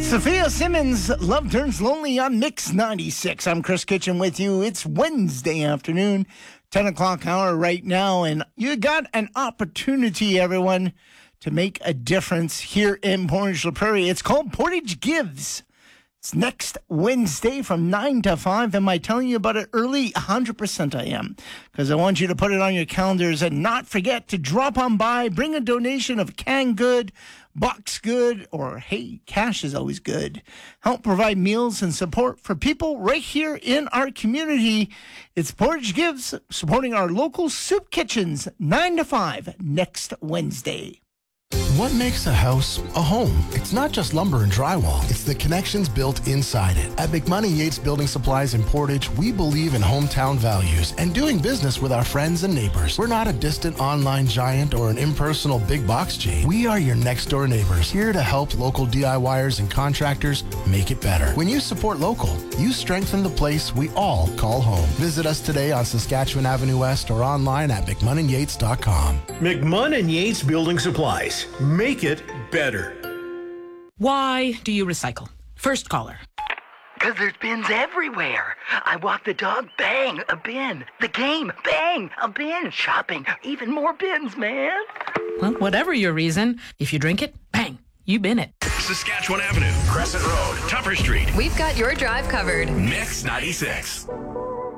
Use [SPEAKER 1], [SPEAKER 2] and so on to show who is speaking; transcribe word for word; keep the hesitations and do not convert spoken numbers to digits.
[SPEAKER 1] Sophia Simmons, Love Turns Lonely on Mix ninety-six. I'm Chris Kitchen with you. It's Wednesday afternoon, ten o'clock hour right now, and you got an opportunity, everyone, to make a difference here in Portage La Prairie. It's called Portage Gives. It's next Wednesday from nine to five. Am I telling you about it early? one hundred percent I am, because I want you to put it on your calendars and not forget to drop on by, bring a donation of canned good, box good, or hey, cash is always good. Help provide meals and support for people right here in our community. It's Portage Gives, supporting our local soup kitchens, nine to five next Wednesday.
[SPEAKER 2] What makes a house a home? It's not just lumber and drywall. It's the connections built inside it. At McMoney Yates Building Supplies in Portage, we believe in hometown values and doing business with our friends and neighbors. We're not a distant online giant or an impersonal big box chain. We are your next door neighbors, here to help local DIYers and contractors make it better. When you support local, you strengthen the place we all call home. Visit us today on Saskatchewan Avenue West or online at mcmunn yates dot com.
[SPEAKER 3] McMunn Yates Building Supplies. Make it better.
[SPEAKER 4] Why do you recycle? First caller.
[SPEAKER 5] Because there's bins everywhere. I walk the dog, bang, a bin. The game, bang, a bin. Shopping, even more bins, man.
[SPEAKER 4] Well, whatever your reason, if you drink it, bang, you bin it.
[SPEAKER 6] Saskatchewan Avenue, Crescent Road, Tupper Street.
[SPEAKER 7] We've got your drive covered.
[SPEAKER 6] Mix ninety-six.